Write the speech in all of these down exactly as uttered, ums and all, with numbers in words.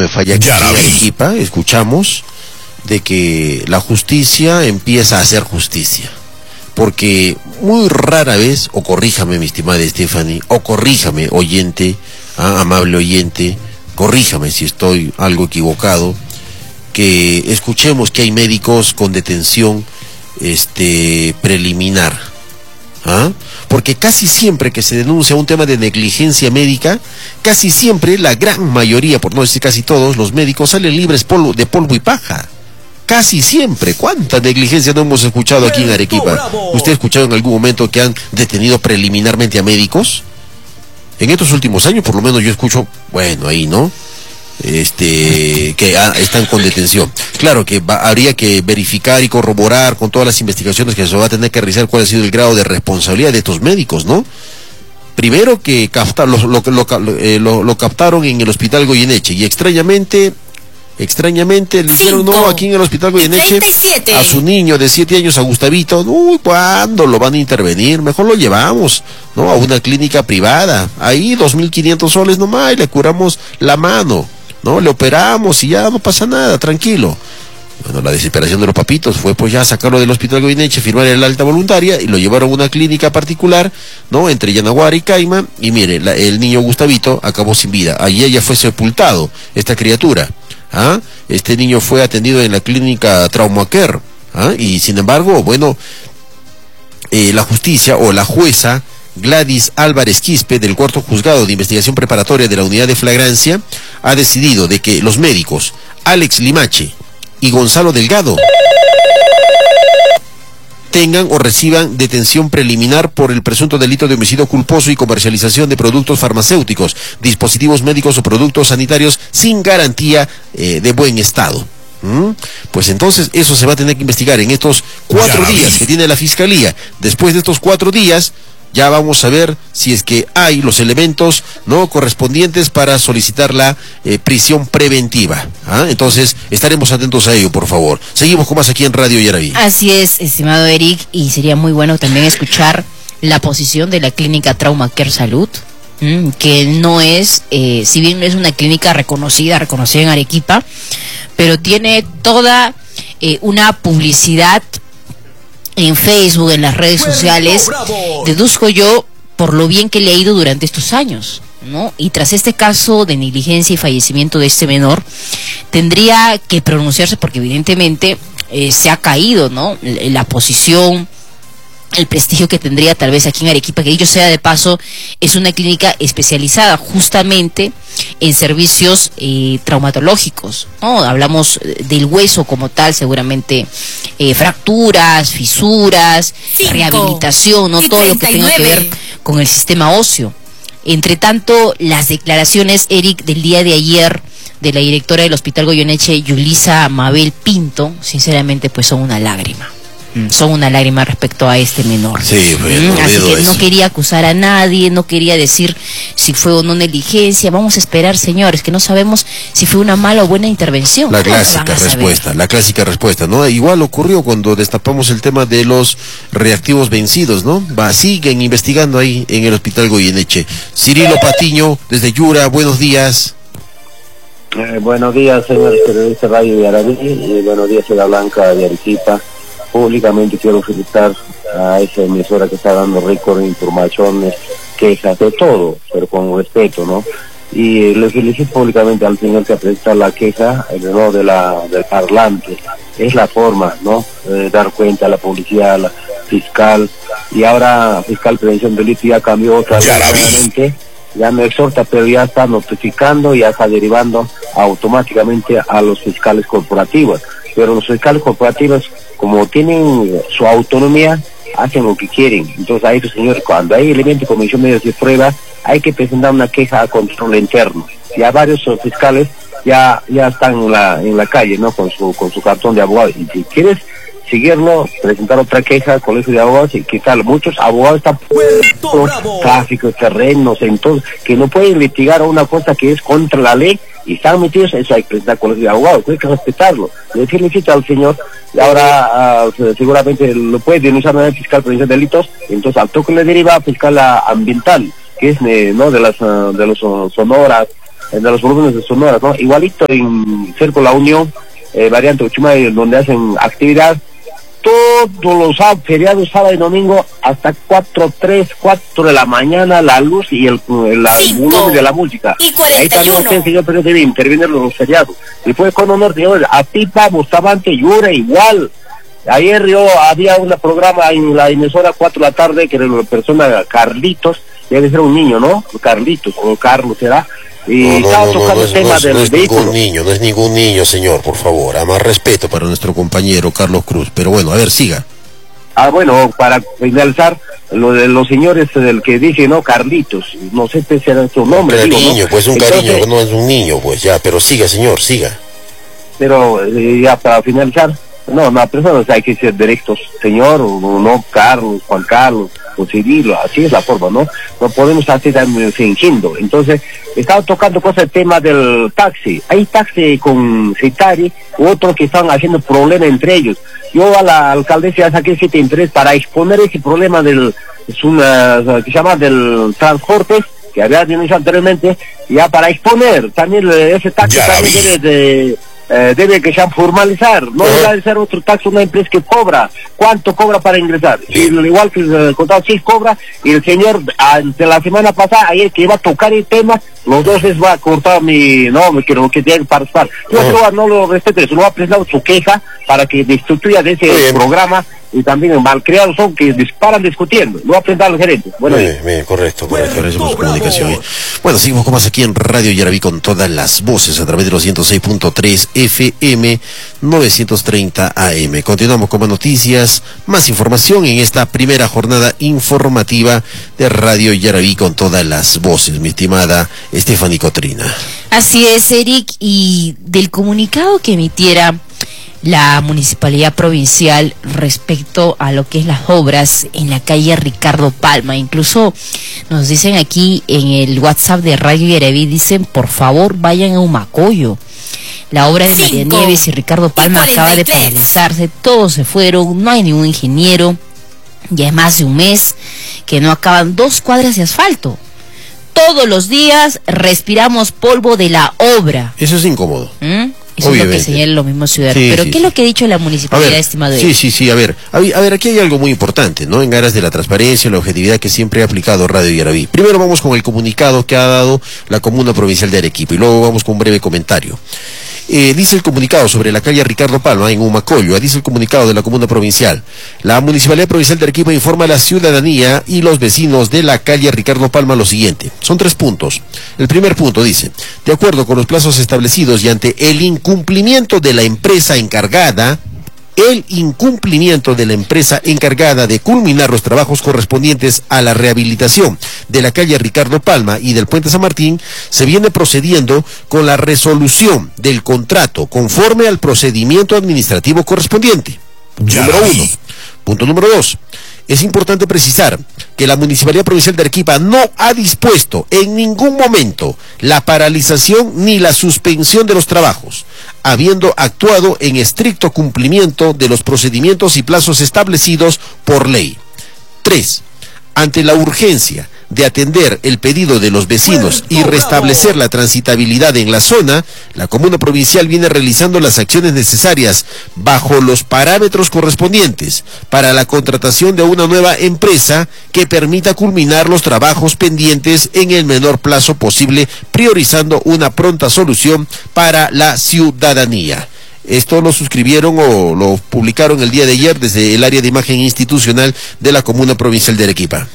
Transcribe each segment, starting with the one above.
de falla aquí en Arequipa, escuchamos de que la justicia empieza a hacer justicia. Porque muy rara vez, o corríjame mi estimada Stephanie, o corríjame oyente, ah, amable oyente, corríjame si estoy algo equivocado, que escuchemos que hay médicos con detención este preliminar, ¿ah? Porque casi siempre que se denuncia un tema de negligencia médica, casi siempre, la gran mayoría, por no decir casi todos, los médicos salen libres polvo, de polvo y paja. Casi siempre. ¿Cuánta negligencia no hemos escuchado aquí en Arequipa? ¿Usted ha escuchado en algún momento que han detenido preliminarmente a médicos? En estos últimos años, por lo menos yo escucho, bueno, ahí, ¿no? Este, que ah, están con detención. Claro que va, habría que verificar y corroborar con todas las investigaciones que se va a tener que realizar cuál ha sido el grado de responsabilidad de estos médicos, ¿no? Primero que capta, lo, lo, lo, eh, lo, lo captaron en el hospital Goyeneche y extrañamente... Extrañamente le dijeron no aquí en el hospital Goyeneche a su niño de siete años, a Gustavito. Uy, ¿cuándo lo van a intervenir? Mejor lo llevamos, ¿no? A una clínica privada. Ahí dos mil quinientos soles nomás y le curamos la mano, ¿no? Le operamos y ya no pasa nada, tranquilo. Bueno, la desesperación de los papitos fue pues ya sacarlo del hospital Goyeneche, firmar el alta voluntaria y lo llevaron a una clínica particular, ¿no? Entre Yanaguara y Caima. Y mire, la, el niño Gustavito acabó sin vida. Allí ya fue sepultado, esta criatura. ¿Ah? Este niño fue atendido en la clínica Traumacare, ¿ah? Y sin embargo, bueno, eh, la justicia o la jueza Gladys Álvarez Quispe del cuarto juzgado de investigación preparatoria de la unidad de flagrancia ha decidido de que los médicos Alex Limache y Gonzalo Delgado tengan o reciban detención preliminar por el presunto delito de homicidio culposo y comercialización de productos farmacéuticos, dispositivos médicos o productos sanitarios sin garantía eh, de buen estado. ¿Mm? Pues entonces eso se va a tener que investigar en estos cuatro días que tiene la Fiscalía. Después de estos cuatro días ya vamos a ver si es que hay los elementos no correspondientes para solicitar la eh, prisión preventiva. ¿Ah? Entonces estaremos atentos a ello, por favor. Seguimos con más aquí en Radio Yaraví. Así es, estimado Eric, y sería muy bueno también escuchar la posición de la clínica Traumacare Salud, mmm, que no es, eh, si bien no es una clínica reconocida, reconocida en Arequipa, pero tiene toda eh, una publicidad en Facebook, en las redes sociales, deduzco yo por lo bien que le ha ido durante estos años, ¿no? Y tras este caso de negligencia y fallecimiento de este menor, tendría que pronunciarse porque evidentemente eh, se ha caído, ¿no? La posición, el prestigio que tendría tal vez aquí en Arequipa, que dicho sea de paso, es una clínica especializada justamente en servicios eh, traumatológicos, ¿no? Hablamos del hueso como tal, seguramente eh, fracturas, fisuras, Cinco, rehabilitación, ¿no? Todo lo que tenga que ver con el sistema óseo. Entre tanto, las declaraciones, Eric, del día de ayer de la directora del Hospital Goyeneche, Yulisa Mabel Pinto, sinceramente pues son una lágrima. Son una lágrima respecto a este menor. Sí, bueno, mm, así que eso. no quería acusar a nadie, no quería decir si fue o no negligencia. Vamos a esperar, señores, que no sabemos si fue una mala o buena intervención. La clásica respuesta, la clásica respuesta, ¿no? Igual ocurrió cuando destapamos el tema de los reactivos vencidos, ¿no? Va, siguen investigando ahí en el Hospital Goyeneche. Cirilo Patiño, desde Yura, buenos días. Eh, buenos días, señores periodistas de Radio Yaraví, y buenos días, Ciudad Blanca de Arequipa. Públicamente quiero felicitar a esa emisora que está dando récord de informaciones, quejas, de todo, pero con respeto, ¿no? Y le felicito públicamente al señor que presenta la queja, el no de la del parlante. Es la forma, ¿no? De dar cuenta a la policía, a la fiscal, y ahora fiscal prevención de delito ya cambió otra vez nuevamente. Ya no exhorta, pero ya está notificando y ya está derivando automáticamente a los fiscales corporativos. Pero los fiscales corporativos, como tienen su autonomía, hacen lo que quieren. Entonces a esos señores, cuando hay elementos de comisión medios de prueba, hay que presentar una queja a control interno. Ya varios fiscales ya ya están en la en la calle, ¿no? Con su con su cartón de abogado. Y si quieres seguirlo, presentar otra queja al colegio de abogados, y que tal, muchos abogados están por tráfico, terrenos, entonces, que no pueden litigar una cosa que es contra la ley, y están metidos, eso hay que presentar al colegio de abogados, hay que respetarlo. Le felicito al señor, y ahora uh, seguramente lo puede denunciar a fiscal prevención de delitos, entonces al toque le deriva a fiscal ambiental, que es eh, no de las uh, de los uh, sonoras, de los volúmenes de Sonora, ¿no? Igualito en cerca de la Unión, eh, variante Uchumay, donde hacen actividad todos los sábados, feriados, sábado y domingo, hasta cuatro, tres, cuatro de la mañana, la luz y el, el, el volumen de la música. Ahí también no señor, pero debe intervenir los feriados. Y fue con honor, señor, Atipa, Bustamante, Yura, igual. Ayer yo había un programa en la emisora cuatro de la tarde, que era una persona, Carlitos, debe ser un niño, ¿no? Carlitos, o Carlos será. Y no, no, estaba no, tocando no, el tema no es, del no es vehículo. ningún niño, no es ningún niño, señor, por favor, a más respeto para nuestro compañero Carlos Cruz. Pero bueno, a ver, siga. Ah, bueno, para finalizar, lo de los señores del que dije, ¿no? Carlitos, no sé si era su nombre. Pero digo, niño, ¿no? pues un Entonces, cariño, no es un niño, pues ya, pero siga, señor, siga. Pero eh, ya para finalizar, no, no, personas hay que ser directos, señor, o no, Carlos, Juan Carlos, o Cirilo, así es la forma, ¿no? No podemos hacer tan fingiendo. Entonces, estaba tocando cosas el tema del taxi. Hay taxi con Citari, otros que están haciendo problema entre ellos. Yo a la alcaldesa saqué siete interés para exponer ese problema del, es una, que se llama del transporte, que había denunciado anteriormente, ya para exponer también ese taxi Ya también debe de... Eh, debe que ya formalizar, no Uh-huh. debe ser otro taxi, una empresa que cobra, ¿cuánto cobra para ingresar? Sí. Y, igual que el contado sí cobra, y el señor, ante la semana pasada, ayer que iba a tocar el tema, los dos les va a cortar mi, no, me quiero que tiene que participar. Yo Uh-huh. creo, no lo respeto, eso lo ha presentado su queja para que destituya de ese Bien. programa, y también malcriados son que disparan discutiendo, lo ha presentado el gerente. Bueno, Bien, bien, correcto, correcto. Gracias por su comunicación. Bueno, seguimos con más aquí en Radio Yaraví con todas las voces a través de los ciento seis punto tres F M, novecientos treinta A M. Continuamos con más noticias, más información en esta primera jornada informativa de Radio Yaraví con todas las voces, mi estimada Stephanie Cotrina. Así es, Eric, y del comunicado que emitiera la Municipalidad Provincial respecto a lo que es las obras en la calle Ricardo Palma. Incluso nos dicen aquí en el WhatsApp de Radio Yaraví, dicen, por favor, vayan a Humacoyo. La obra de María Nieves y Ricardo Palma acaba de paralizarse, todos se fueron, no hay ningún ingeniero, ya es más de un mes que no acaban dos cuadras de asfalto. Todos los días respiramos polvo de la obra. Eso es incómodo. ¿Mm? Eso Obviamente. es lo que señalan los mismos ciudadanos. Sí, Pero sí, ¿qué sí. es lo que ha dicho la A municipalidad, ver, estimado sí, Eric? sí, sí, a ver, a, a ver, aquí hay algo muy importante, ¿no? En aras de la transparencia, la objetividad que siempre ha aplicado Radio Yaraví. Primero vamos con el comunicado que ha dado la Comuna Provincial de Arequipa y luego vamos con un breve comentario. Eh, dice el comunicado sobre la calle Ricardo Palma en Humacoyo, dice el comunicado de la Comuna Provincial. La Municipalidad Provincial de Arequipa informa a la ciudadanía y los vecinos de la calle Ricardo Palma lo siguiente. Son tres puntos. El primer punto dice, de acuerdo con los plazos establecidos y ante el incumplimiento de la empresa encargada, el incumplimiento de la empresa encargada de culminar los trabajos correspondientes a la rehabilitación de la calle Ricardo Palma y del Puente San Martín, se viene procediendo con la resolución del contrato conforme al procedimiento administrativo correspondiente. Punto Ya número vi. uno. Punto número dos. Es importante precisar que la Municipalidad Provincial de Arequipa no ha dispuesto en ningún momento la paralización ni la suspensión de los trabajos, habiendo actuado en estricto cumplimiento de los procedimientos y plazos establecidos por ley. Tres. Ante la urgencia de atender el pedido de los vecinos y restablecer la transitabilidad en la zona, la Comuna Provincial viene realizando las acciones necesarias bajo los parámetros correspondientes para la contratación de una nueva empresa que permita culminar los trabajos pendientes en el menor plazo posible, priorizando una pronta solución para la ciudadanía. Esto lo suscribieron o lo publicaron el día de ayer desde el área de imagen institucional de la Comuna Provincial de Arequipa.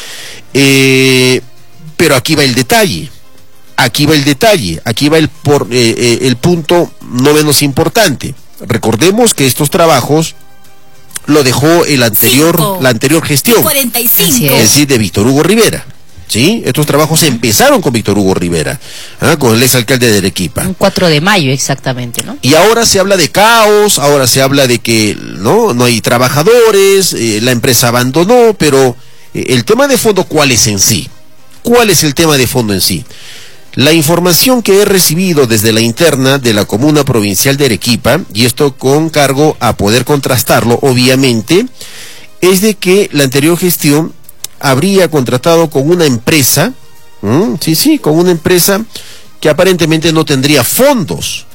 Eh, pero aquí va el detalle, aquí va el detalle, aquí va el, por, eh, eh, el punto no menos importante. Recordemos que estos trabajos lo dejó el anterior, Cinco. la anterior gestión, cuarenta y Así cinco. es decir, de Víctor Hugo Rivera. ¿Sí? Estos trabajos empezaron con Víctor Hugo Rivera, ¿ah? Con el exalcalde de Arequipa. Un cuatro de mayo exactamente, ¿no? Y ahora se habla de caos, ahora se habla de que no, no hay trabajadores, eh, la empresa abandonó, pero eh, el tema de fondo, ¿cuál es en sí? ¿Cuál es el tema de fondo en sí? La información que he recibido desde la interna de la Comuna Provincial de Arequipa, y esto con cargo a poder contrastarlo, obviamente, es de que la anterior gestión habría contratado con una empresa, ¿m? sí, sí, con una empresa que aparentemente no tendría fondos